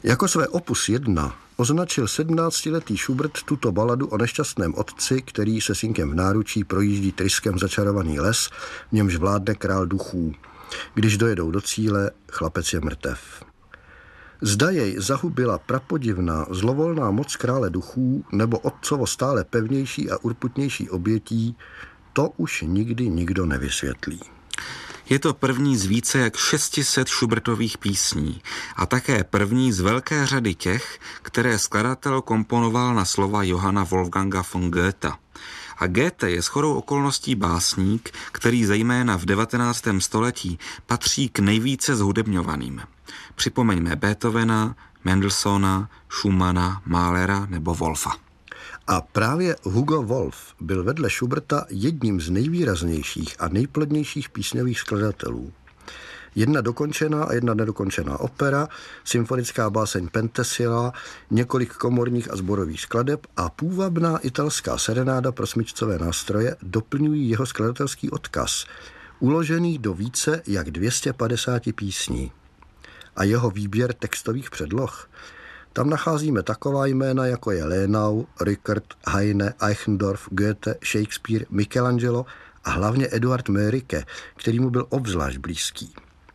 Jako své opus 1 označil 17letý Schubert tuto baladu o nešťastném otci, který se synkem v náručí projíždí tryskem začarovaný les, v němž vládne král duchů. Když dojedou do cíle, chlapec je mrtev. Zda jej zahubila prapodivná, zlovolná moc krále duchů nebo otcovo stále pevnější a urputnější obětí, to už nikdy nikdo nevysvětlí. Je to první z více jak 600 Schubertových písní a také první z velké řady těch, které skladatel komponoval na slova Johanna Wolfganga von Goethe. A Goethe je shodou okolností básník, který zejména v 19. století patří k nejvíce zhudebňovaným. Připomeňme Beethovena, Mendelssohna, Schumanna, Mahlera nebo Wolfa. A právě Hugo Wolf byl vedle Schuberta jedním z nejvýraznějších a nejplodnějších písňových skladatelů. Jedna dokončená a jedna nedokončená opera, symfonická báseň Penthesilea, několik komorních a sborových skladeb a půvabná italská serenáda pro smyčcové nástroje doplňují jeho skladatelský odkaz, uložený do více jak 250 písní. A jeho výběr textových předloh. Tam nacházíme taková jména, jako je Lenau, Rickert, Heine, Eichendorff, Goethe, Shakespeare, Michelangelo a hlavně Eduard Mörike, který mu byl obzvlášť blízký.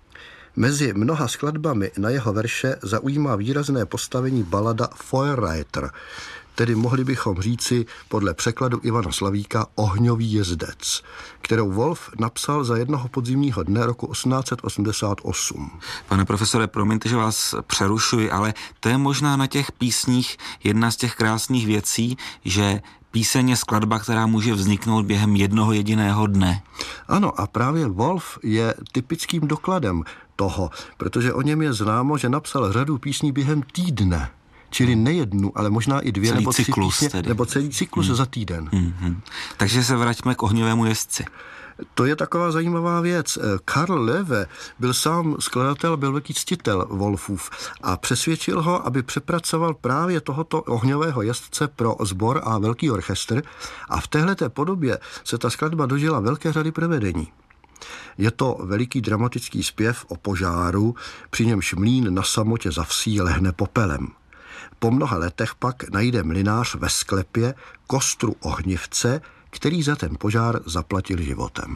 Mezi mnoha skladbami na jeho verše zaujímá výrazné postavení balada Feuerreiter, tedy mohli bychom říci podle překladu Ivana Slavíka Ohňový jezdec, kterou Wolf napsal za jednoho podzimního dne roku 1888. Pane profesore, promiňte, že vás přerušuji, ale to je možná na těch písních jedna z těch krásných věcí, že píseň je skladba, která může vzniknout během jednoho jediného dne. Ano, a právě Wolf je typickým dokladem toho, protože o něm je známo, že napsal řadu písní během týdne. Čili nejednu, ale možná i dvě celý nebo tři cyklus písně, nebo celý cyklus za týden. Takže se vraťme k Ohňovému jezdci. To je taková zajímavá věc. Karl Löwe byl sám skladatel, byl velký ctitel Wolfův a přesvědčil ho, aby přepracoval právě tohoto Ohňového jezdce pro sbor a velký orchestr a v téhleté podobě se ta skladba dožila velké řady provedení. Je to veliký dramatický zpěv o požáru, při němž mlýn na samotě za vsí lehne popelem. Po mnoha letech pak najde mlynář ve sklepě kostru ohnivce, který za ten požár zaplatil životem.